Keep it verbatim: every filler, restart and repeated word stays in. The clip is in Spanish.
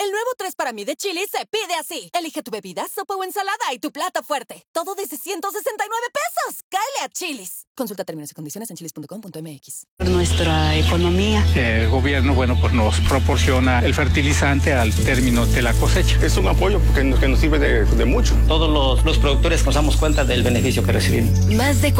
El nuevo tres para mí de Chili's se pide así. Elige tu bebida, sopa o ensalada y tu plato fuerte. Todo desde ciento sesenta y nueve pesos. ¡Cáele a Chili's! Consulta términos y condiciones en chilis punto com punto m x. Nuestra economía. El gobierno, bueno, pues nos proporciona el fertilizante al término de la cosecha. Es un apoyo que nos, que nos sirve de, de mucho. Todos los, los productores nos damos cuenta del beneficio que recibimos. Más de